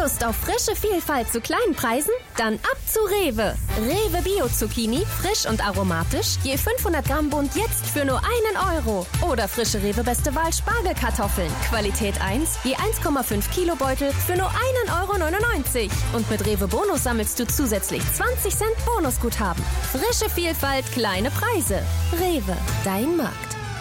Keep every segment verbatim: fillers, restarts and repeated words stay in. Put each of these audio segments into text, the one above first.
Lust auf frische Vielfalt zu kleinen Preisen? Dann ab zu Rewe. Rewe Bio Zucchini, frisch und aromatisch, je fünfhundert Gramm Bund jetzt für nur einen Euro. Oder frische Rewe Beste Wahl Spargelkartoffeln, Qualität eins, je eins Komma fünf Kilo Beutel für nur einen Euro neunundneunzig. Und mit Rewe Bonus sammelst du zusätzlich zwanzig Cent Bonusguthaben. Frische Vielfalt, kleine Preise. Rewe, dein Markt.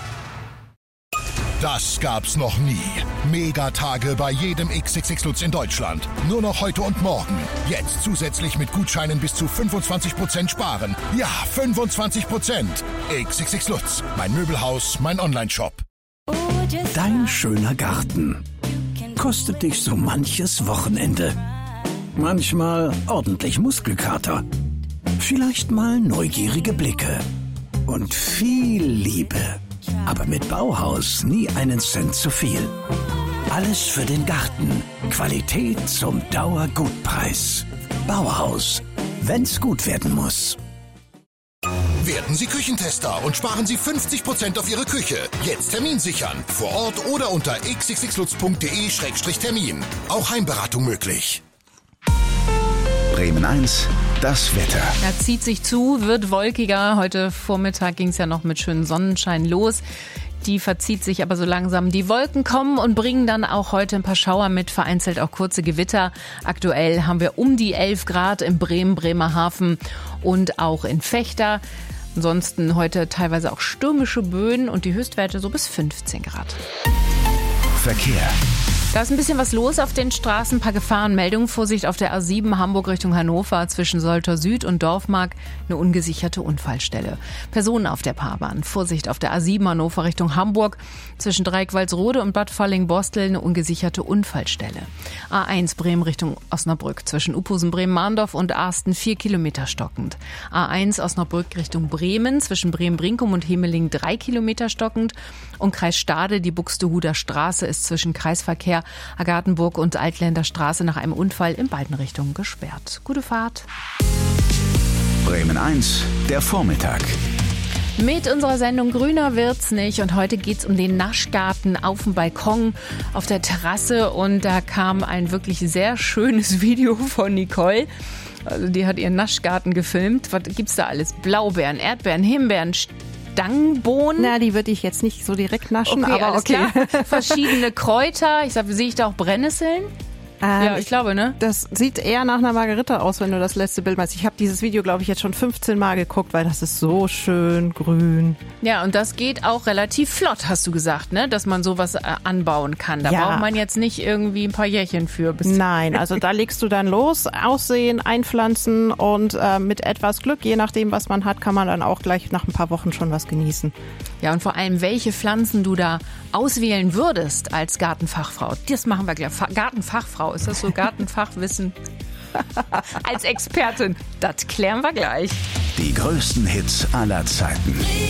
Das gab's noch nie. Megatage bei jedem X X X Lutz in Deutschland. Nur noch heute und morgen. Jetzt zusätzlich mit Gutscheinen bis zu fünfundzwanzig Prozent sparen. Ja, fünfundzwanzig Prozent. X X X Lutz. Mein Möbelhaus, mein Onlineshop. Dein schöner Garten kostet dich so manches Wochenende. Manchmal ordentlich Muskelkater. Vielleicht mal neugierige Blicke. Und viel Liebe. Aber mit Bauhaus nie einen Cent zu viel. Alles für den Garten. Qualität zum Dauergutpreis. Bauhaus. Wenn's gut werden muss. Werden Sie Küchentester und sparen Sie fünfzig Prozent auf Ihre Küche. Jetzt Termin sichern. Vor Ort oder unter x x x lutz punkt d e Schrägstrich Termin. Auch Heimberatung möglich. Bremen eins, das Wetter. Er zieht sich zu, wird wolkiger. Heute Vormittag ging es ja noch mit schönem Sonnenschein los. Die verzieht sich aber so langsam. Die Wolken kommen und bringen dann auch heute ein paar Schauer mit, vereinzelt auch kurze Gewitter. Aktuell haben wir um die elf Grad in Bremen, Bremerhaven und auch in Vechta. Ansonsten heute teilweise auch stürmische Böen und die Höchstwerte so bis fünfzehn Grad. Verkehr. Da ist ein bisschen was los auf den Straßen, ein paar Gefahrenmeldungen. Vorsicht auf der A sieben Hamburg Richtung Hannover zwischen Soltau Süd und Dorfmark, eine ungesicherte Unfallstelle. Personen auf der Fahrbahn. Vorsicht auf der A sieben Hannover Richtung Hamburg zwischen Dreieck-Walsrode und Bad Falling-Borstel, eine ungesicherte Unfallstelle. A eins Bremen Richtung Osnabrück zwischen Uphusen, Bremen-Mahndorf und Arsten vier Kilometer stockend. A eins Osnabrück Richtung Bremen zwischen Bremen-Brinkum und Hemeling drei Kilometer stockend. Und Kreis Stade, die Buxtehuder Straße ist zwischen Kreisverkehr Agathenburg und Altländer Straße nach einem Unfall in beiden Richtungen gesperrt. Gute Fahrt. Bremen eins, der Vormittag. Mit unserer Sendung Grüner wird's nicht und heute geht's um den Naschgarten auf dem Balkon, auf der Terrasse und da kam ein wirklich sehr schönes Video von Nicole. Also die hat ihren Naschgarten gefilmt. Was gibt's da alles? Blaubeeren, Erdbeeren, Himbeeren, Stangenbohnen. Na, die würde ich jetzt nicht so direkt naschen, okay, aber okay. Klar. Verschiedene Kräuter. Ich sag, sehe ich da auch Brennnesseln? Ähm, ja, ich glaube, ne? Das sieht eher nach einer Margarita aus, wenn du das letzte Bild meinst. Ich habe dieses Video, glaube ich, jetzt schon fünfzehn Mal geguckt, weil das ist so schön grün. Ja, und das geht auch relativ flott, hast du gesagt, ne? Dass man sowas äh, anbauen kann. Da ja. braucht man jetzt nicht irgendwie ein paar Jährchen für. Bis Nein, also da legst du dann los, aussehen, einpflanzen und äh, mit etwas Glück, je nachdem, was man hat, kann man dann auch gleich nach ein paar Wochen schon was genießen. Ja, und vor allem, welche Pflanzen du da auswählen würdest als Gartenfachfrau. Das machen wir gleich. Gartenfachfrau, ist das so Gartenfachwissen? Als Expertin, das klären wir gleich. Die größten Hits aller Zeiten.